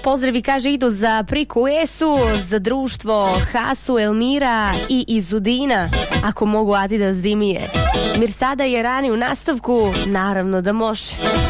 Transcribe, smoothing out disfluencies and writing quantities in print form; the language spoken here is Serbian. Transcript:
Pozdravi, kaže, idu za Priku Esu, za društvo Hasu, Elmira i Izudina. Ako mogu Adidas Dimije. Mirsada je rani u nastavku, naravno da može.